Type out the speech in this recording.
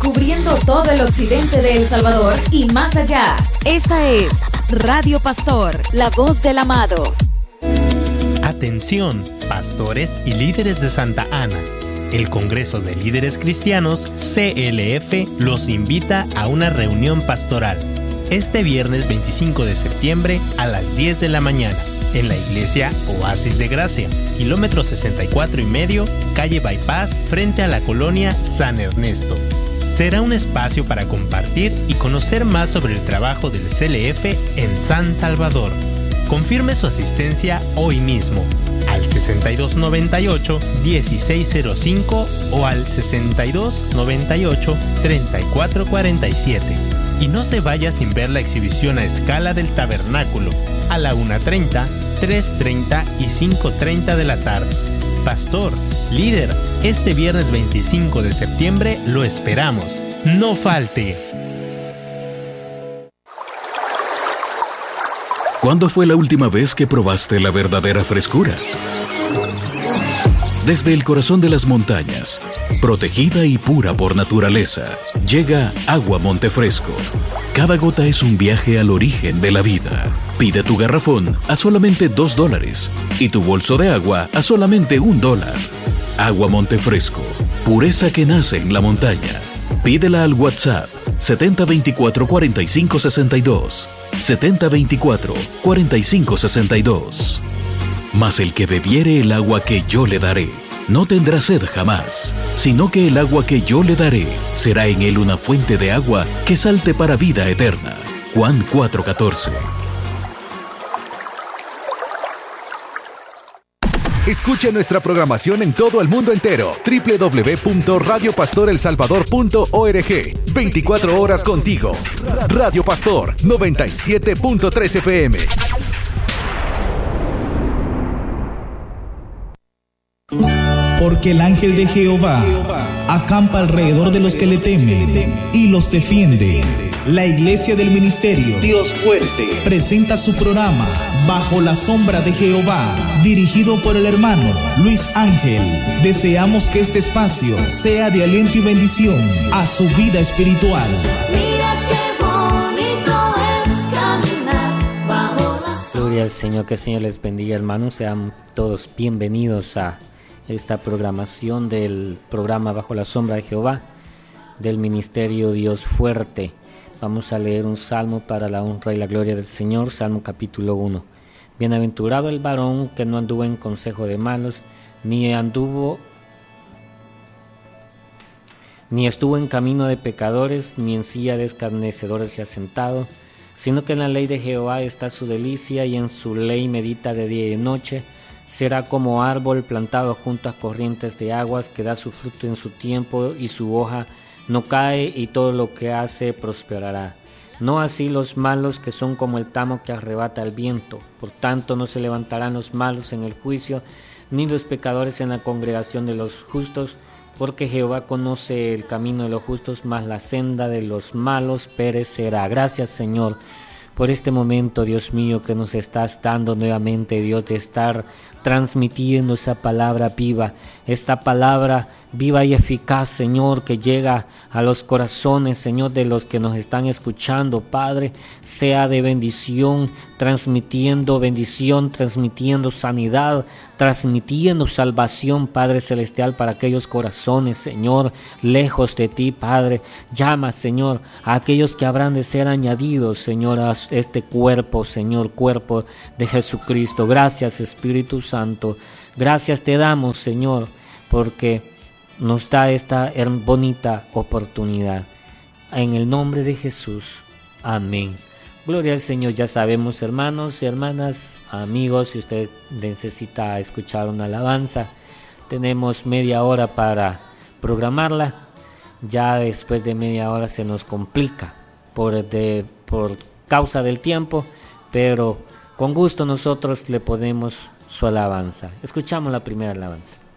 cubriendo todo el occidente de El Salvador y más allá. Esta es Radio Pastor, la voz del amado. Atención, pastores y líderes de Santa Ana. El Congreso de Líderes Cristianos, CLF, los invita a una reunión pastoral. Este viernes 25 de septiembre a las 10 de la mañana, en la iglesia Oasis de Gracia, kilómetro 64,5, calle Bypass, frente a la colonia San Ernesto. Será un espacio para compartir y conocer más sobre el trabajo del CLF en San Salvador. Confirme su asistencia hoy mismo al 6298-1605 o al 6298-3447. Y no se vaya sin ver la exhibición a escala del tabernáculo a la 1:30, 3:30 y 5:30 de la tarde. Pastor, líder, este viernes 25 de septiembre lo esperamos. ¡No falte! ¿Cuándo fue la última vez que probaste la verdadera frescura? Desde el corazón de las montañas, protegida y pura por naturaleza, llega Agua Montefresco. Cada gota es un viaje al origen de la vida. Pide tu garrafón a solamente $2 y tu bolso de agua a solamente $1. Agua Montefresco, pureza que nace en la montaña. Pídela al WhatsApp 7024-4562. 7024-4562. Mas el que bebiere el agua que yo le daré, no tendrá sed jamás, sino que el agua que yo le daré será en él una fuente de agua que salte para vida eterna. Juan 4:14. Escuche nuestra programación en todo el mundo entero. www.radiopastorelsalvador.org. 24 horas contigo. Radio Pastor 97.3 FM. Porque el ángel de Jehová acampa alrededor de los que le temen y los defiende. La Iglesia del Ministerio Dios Fuerte presenta su programa Bajo la Sombra de Jehová, dirigido por el hermano Luis Ángel. Deseamos que este espacio sea de aliento y bendición a su vida espiritual. Mira qué bonito es caminar bajo la sombra. Gloria al Señor, que el Señor les bendiga, hermanos. Sean todos bienvenidos a esta programación del programa Bajo la Sombra de Jehová del Ministerio Dios Fuerte. Vamos a leer un salmo para la honra y la gloria del Señor, Salmo capítulo 1. Bienaventurado el varón que no anduvo en consejo de malos, ni estuvo en camino de pecadores, ni en silla de escarnecedores se ha sentado, sino que en la ley de Jehová está su delicia, y en su ley medita de día y de noche. Será como árbol plantado junto a corrientes de aguas, que da su fruto en su tiempo, y su hoja no cae, y todo lo que hace prosperará. No así los malos, que son como el tamo que arrebata el viento. Por tanto no se levantarán los malos en el juicio, ni los pecadores en la congregación de los justos, porque Jehová conoce el camino de los justos, mas la senda de los malos perecerá. Gracias, Señor, por este momento, Dios mío, que nos estás dando nuevamente, Dios, de estar transmitiendo esa palabra viva, esta palabra viva y eficaz, Señor, que llega a los corazones, Señor, de los que nos están escuchando, Padre, sea de bendición, transmitiendo sanidad, transmitiendo salvación, Padre Celestial, para aquellos corazones, Señor, lejos de ti, Padre. Llama, Señor, a aquellos que habrán de ser añadidos, Señor, a este cuerpo, Señor, cuerpo de Jesucristo. Gracias, Espíritu Santo. Gracias te damos, Señor, porque nos da esta bonita oportunidad. En el nombre de Jesús. Amén. Gloria al Señor. Ya sabemos, hermanos y hermanas, amigos, si usted necesita escuchar una alabanza, tenemos media hora para programarla. Ya después de media hora se nos complica por causa del tiempo, pero con gusto nosotros le ponemos su alabanza. Escuchamos la primera alabanza.